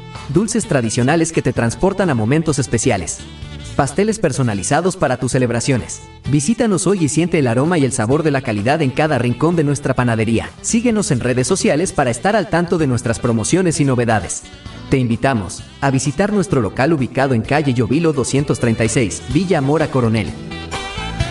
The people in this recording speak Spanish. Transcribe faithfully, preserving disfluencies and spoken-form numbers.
Dulces tradicionales que te transportan a momentos especiales. Pasteles personalizados para tus celebraciones. Visítanos hoy y siente el aroma y el sabor de la calidad en cada rincón de nuestra panadería. Síguenos en redes sociales para estar al tanto de nuestras promociones y novedades. Te invitamos a visitar nuestro local ubicado en calle Llovilo doscientos treinta y seis, Villa Mora Coronel.